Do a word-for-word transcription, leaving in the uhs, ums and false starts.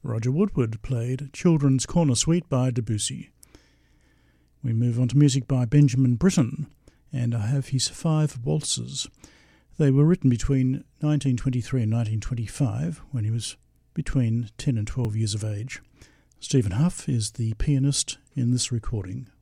Roger Woodward played Children's Corner Suite by Debussy. We move on to music by Benjamin Britten, and I have his Five Waltzes. They were written between nineteen twenty-three and nineteen twenty-five, when he was between ten and twelve years of age. Stephen Huff is the pianist in this recording.